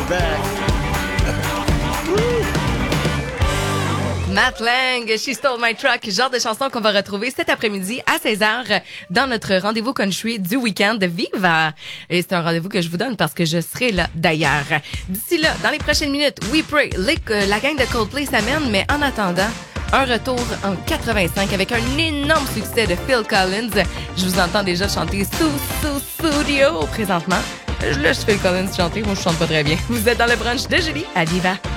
back. Matt Lang, She Stole My Truck, genre de chanson qu'on va retrouver cet après-midi à 16h dans notre rendez-vous country du week-end de Viva. Et c'est un rendez-vous que je vous donne parce que je serai là d'ailleurs. D'ici là, dans les prochaines minutes, We Pray, la gang de Coldplay s'amène, mais en attendant, un retour en 85 avec un énorme succès de Phil Collins. Je vous entends déjà chanter Studio présentement. Je laisse Phil Collins chanter, moi je chante pas très bien. Vous êtes dans le brunch de Julie à Viva.